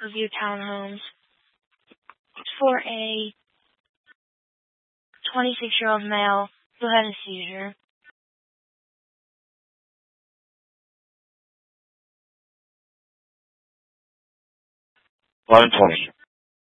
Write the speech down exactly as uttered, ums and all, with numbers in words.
review townhomes. It's for a twenty-six-year-old male who had a seizure. eleven twenty.